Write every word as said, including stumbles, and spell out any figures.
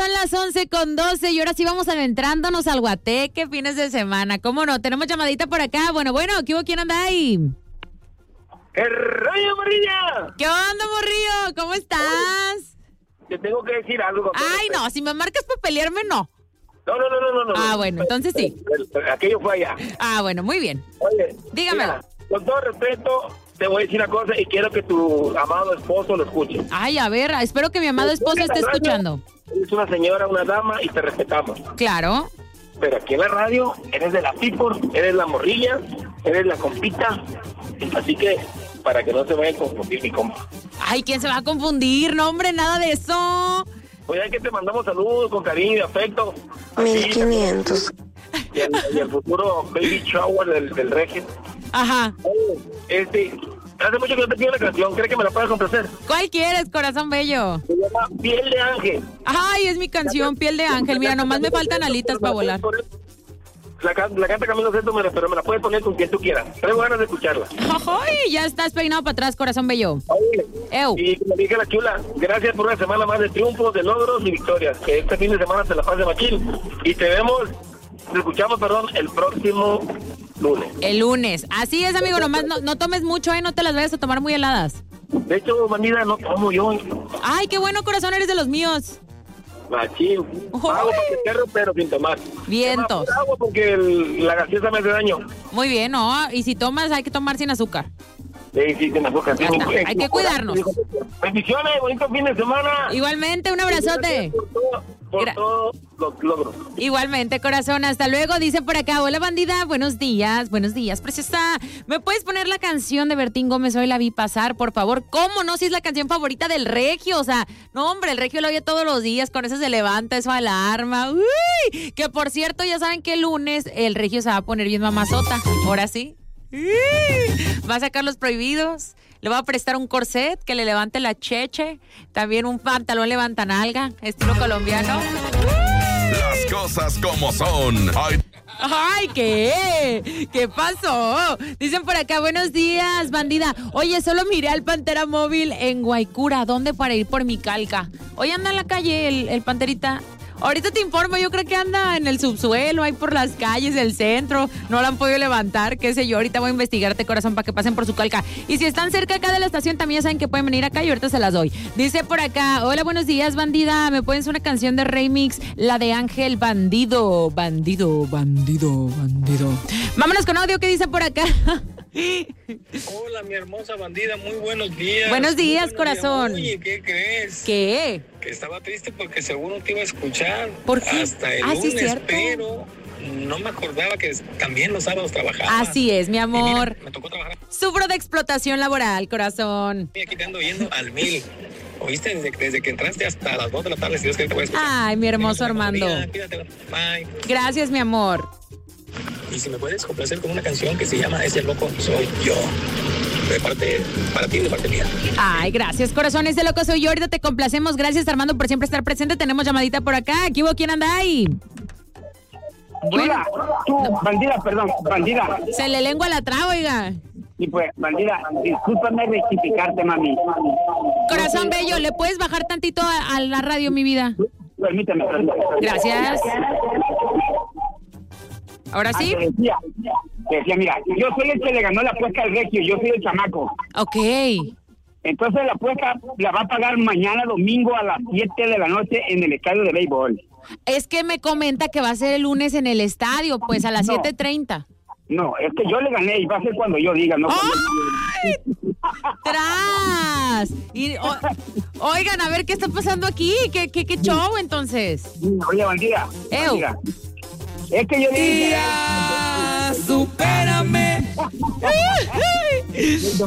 son las once con doce y ahora sí vamos adentrándonos al guateque, fines de semana. ¿Cómo no? Tenemos llamadita por acá. Bueno, bueno, ¿qué hubo? ¿Quién anda ahí? ¡El Rayo Morrilla! ¿Qué onda, morrillo? ¿Cómo estás? Te tengo que decir algo. Ay, no, si me marcas para pelearme, no. No, no, no, no, no. no. Ah, bueno, entonces sí. Aquello fue allá. Ah, bueno, muy bien. Oye, dígamelo. Mira, con todo respeto, te voy a decir una cosa y quiero que tu amado esposo lo escuche. Ay, a ver, espero que mi amado esposo esté escuchando. Eres una señora, una dama y te respetamos. Claro. Pero aquí en la radio eres de la people, eres la morrilla, eres la compita. Así que, para que no se vaya a confundir mi compa. Ay, ¿quién se va a confundir? No, hombre, nada de eso. Oye, que te mandamos saludos con cariño y afecto. mil quinientos. Y el, y el futuro baby shower del, del Regio. Ajá. Este, hace mucho que no te pido la canción, ¿crees que me la puedas complacer? ¿Cuál quieres, corazón bello? Se llama Piel de Ángel. Ay, es mi canción, Piel de Ángel. Mira, nomás me faltan alitas para volar. La, la canta Camilo Sesto, pero me la puedes poner con quien tú quieras. Tengo ganas de escucharla. Ay, ya estás peinado para atrás, corazón bello. Oye, Ew. y como dije la chula, gracias por una semana más de triunfos, de logros y victorias. Que este fin de semana te la pases machín. Y te vemos, te escuchamos, perdón, el próximo lunes. El lunes. Así es, amigo, nomás no, no tomes mucho, ¿eh? No te las vayas a tomar muy heladas. De hecho, manida, no tomo yo. Ay, qué bueno, corazón, eres de los míos. Machín. Pago para que perro, pero sin tomar. Vientos. Agua porque el, la gaseosa me hace daño. Muy bien, ¿no? Y si tomas, hay que tomar sin azúcar. Sí, sí, sin azúcar. Ya está. Hay que cuidarnos. Bendiciones, bonito fin de semana. Igualmente, un abrazote. Por todo, por Gra- todos los logros. Igualmente, corazón, hasta luego. Dice por acá, hola bandida, buenos días, buenos días, preciosa. ¿Me puedes poner la canción de Bertín Gómez? Hoy la vi pasar, por favor. ¿Cómo no? Si es la canción favorita del Regio, o sea, no, hombre, el Regio lo oye todos los días, con eso se levanta, eso alarma. Uy, que por cierto, ya saben que el lunes el Regio se va a poner bien mamazota, ahora sí. Uy, va a sacar los prohibidos. Le va a prestar un corset que le levante la cheche. También un pantalón levantanalga, estilo colombiano. Las cosas como son. Ay, ¡Ay, qué! ¿Qué pasó? Dicen por acá, buenos días, bandida. Oye, solo miré al Pantera Móvil en Guaycura. ¿Dónde para ir por mi calca? Hoy anda en la calle el, el Panterita. Ahorita te informo, yo creo que anda en el subsuelo, ahí por las calles del centro. No la han podido levantar, qué sé yo. Ahorita voy a investigarte, corazón, para que pasen por su calca. Y si están cerca acá de la estación, también ya saben que pueden venir acá y ahorita se las doy. Dice por acá, hola, buenos días, bandida. ¿Me pueden hacer una canción de remix? La de Ángel Bandido. Bandido, bandido, bandido. Vámonos con audio, ¿qué dice por acá? Hola, mi hermosa bandida, muy buenos días. Buenos días, Muy buenos corazón. días. Oye, ¿qué crees? ¿Qué? Que estaba triste porque seguro te iba a escuchar. ¿Por qué? Hasta el Ah, sí, lunes, cierto. pero no me acordaba que también los sábados trabajaba. Así es, mi Y mira, amor. me tocó trabajar. Sufro de explotación laboral, corazón. Y aquí te ando yendo al mil. ¿Oíste? Desde, desde que entraste hasta las dos de la tarde, si Dios quiere te voy a escuchar. Ay, mi hermoso Tengas una buena Armando. vida, cuídate. Bye. Gracias, mi amor. Y si me puedes complacer con una canción que se llama Ese loco soy yo. De parte, para ti y de parte mía. Ay, gracias, corazones de loco soy yo. Ahorita te complacemos. Gracias, Armando, por siempre estar presente. Tenemos llamadita por acá. ¿Qué hubo? ¿Quién anda ahí? Chula, tú, bandida, perdón, bandida. Se le lengua la traba, oiga. Y pues, bandida, discúlpame rectificarte, mami. Corazón bello, ¿le puedes bajar tantito a, a la radio, mi vida? Permíteme. perdón. Gracias. ¿Ahora Ah, sí? te decía, te decía, mira, yo soy el que le ganó la apuesta al Regio, yo soy el chamaco. Ok. Entonces la apuesta la va a pagar mañana domingo a las siete de la noche en el estadio de béisbol. Es que me comenta que va a ser el lunes en el estadio, pues a las No. siete treinta. No, es que yo le gané y va a ser cuando yo diga, no cuando ¡Ay! ¡Tras! Y, o- oigan, a ver qué está pasando aquí. ¿Qué, qué, qué show entonces? Oye, bandida, Ew. bandida, es que yo le dije... Supérame.